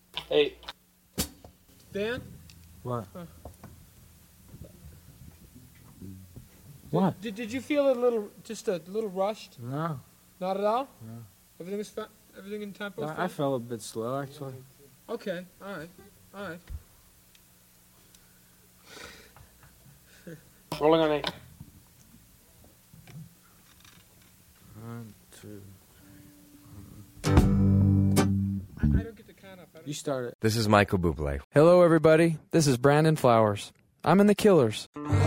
Hey. Dan? What? What? Did you feel just a little rushed? No. Not at all? No. Everything in tempo? I felt a bit slow, actually. Okay, all right. Rolling on 8. 1, 2. I don't get the count up. You start it. This is Michael Bublé. Hello, everybody. This is Brandon Flowers. I'm in The Killers.